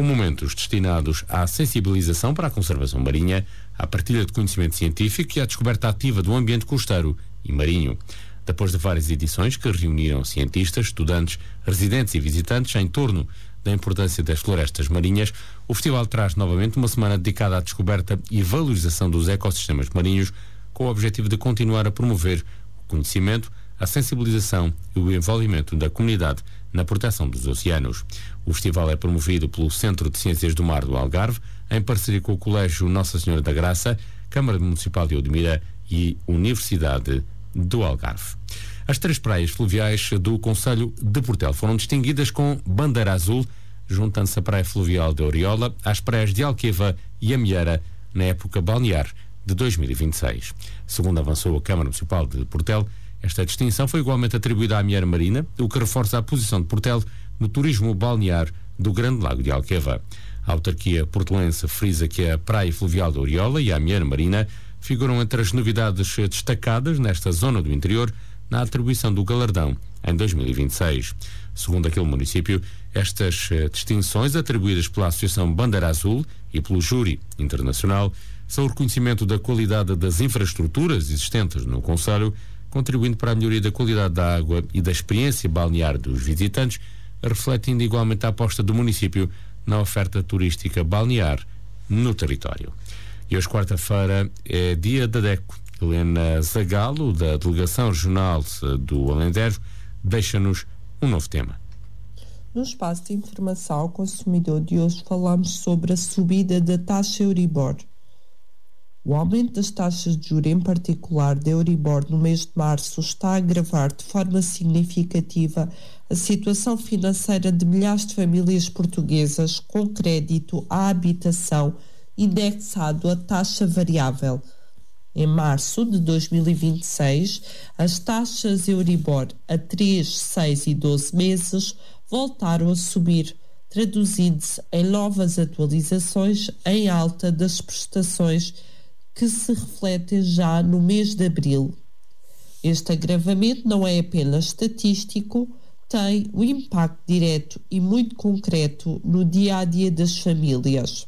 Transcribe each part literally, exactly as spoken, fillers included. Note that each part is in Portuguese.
com momentos destinados à sensibilização para a conservação marinha, à partilha de conhecimento científico e à descoberta ativa do ambiente costeiro e marinho. Depois de várias edições que reuniram cientistas, estudantes, residentes e visitantes em torno da importância das florestas marinhas, o festival traz novamente uma semana dedicada à descoberta e valorização dos ecossistemas marinhos, com o objetivo de continuar a promover o conhecimento, a sensibilização e o envolvimento da comunidade na proteção dos oceanos. O festival é promovido pelo Centro de Ciências do Mar do Algarve, em parceria com o Colégio Nossa Senhora da Graça, Câmara Municipal de Odmira e Universidade do Algarve. As três praias fluviais do concelho de Portel foram distinguidas com bandeira azul, juntando-se a praia fluvial de Oriola às praias de Alqueva e Amieira na época balnear de dois mil e vinte e seis. Segundo avançou a Câmara Municipal de Portel, esta distinção foi igualmente atribuída à Amieira Marina, o que reforça a posição de Portel no turismo balnear do Grande Lago de Alqueva. A autarquia portelense frisa que a praia fluvial de Oriola e a Amieira Marina figuram entre as novidades destacadas nesta zona do interior na atribuição do galardão em dois mil e vinte e seis. Segundo aquele município, estas distinções atribuídas pela Associação Bandeira Azul e pelo Júri Internacional são o reconhecimento da qualidade das infraestruturas existentes no concelho, contribuindo para a melhoria da qualidade da água e da experiência balnear dos visitantes, refletindo igualmente a aposta do município na oferta turística balnear no território. E hoje, quarta-feira, é dia da DECO. Helena Zagalo, da Delegação Regional do Alentejo, deixa-nos um novo tema. No espaço de informação ao consumidor de hoje falamos sobre a subida da taxa Euribor. O aumento das taxas de juros, em particular da Euribor, no mês de março, está a agravar de forma significativa a situação financeira de milhares de famílias portuguesas com crédito à habitação indexado a taxa variável. Em março de dois mil e vinte e seis, as taxas Euribor a três, seis e doze meses voltaram a subir, traduzindo-se em novas atualizações em alta das prestações que se refletem já no mês de abril. Este agravamento não é apenas estatístico, tem um impacto direto e muito concreto no dia-a-dia das famílias.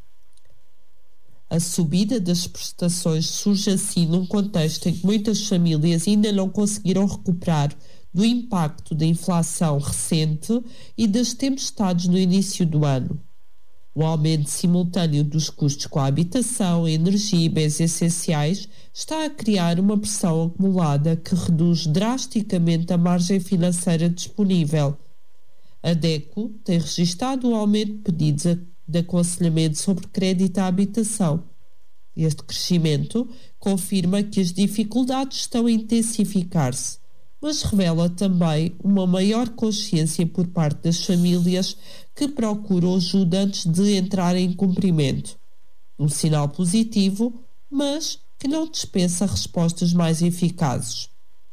A subida das prestações surge assim num contexto em que muitas famílias ainda não conseguiram recuperar do impacto da inflação recente e das tempestades no início do ano. O aumento simultâneo dos custos com a habitação, energia e bens essenciais está a criar uma pressão acumulada que reduz drasticamente a margem financeira disponível. A DECO tem registado o aumento de pedidos de aconselhamento sobre crédito à habitação. Este crescimento confirma que as dificuldades estão a intensificar-se, mas revela também uma maior consciência por parte das famílias que procuram ajuda antes de entrar em cumprimento. Um sinal positivo, mas que não dispensa respostas mais eficazes.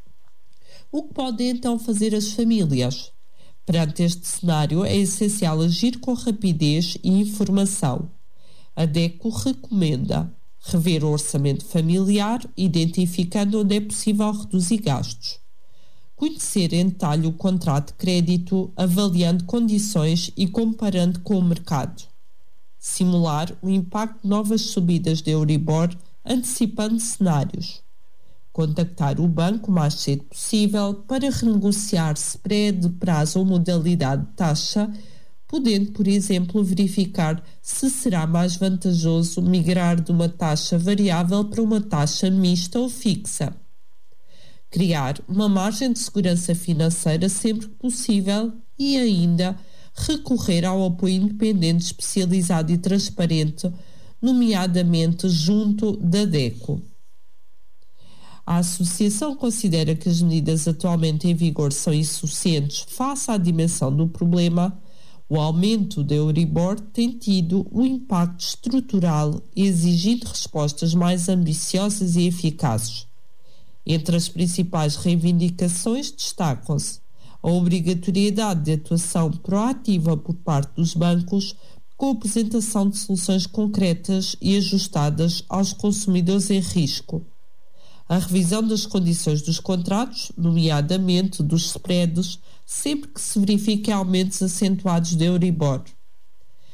O que podem então fazer as famílias? Perante este cenário, é essencial agir com rapidez e informação. A DECO recomenda rever o orçamento familiar, identificando onde é possível reduzir gastos. Conhecer em detalhe o contrato de crédito, avaliando condições e comparando com o mercado. Simular o impacto de novas subidas de Euribor, antecipando cenários. Contactar o banco o mais cedo possível para renegociar spread, prazo ou modalidade de taxa, podendo, por exemplo, verificar se será mais vantajoso migrar de uma taxa variável para uma taxa mista ou fixa. Criar uma margem de segurança financeira sempre que possível e ainda recorrer ao apoio independente, especializado e transparente, nomeadamente junto da DECO. A Associação considera que as medidas atualmente em vigor são insuficientes face à dimensão do problema. O aumento da Euribor tem tido um impacto estrutural, exigindo respostas mais ambiciosas e eficazes. Entre as principais reivindicações destacam-se a obrigatoriedade de atuação proativa por parte dos bancos, com a apresentação de soluções concretas e ajustadas aos consumidores em risco, a revisão das condições dos contratos, nomeadamente dos spreads, sempre que se verifiquem aumentos acentuados de Euribor,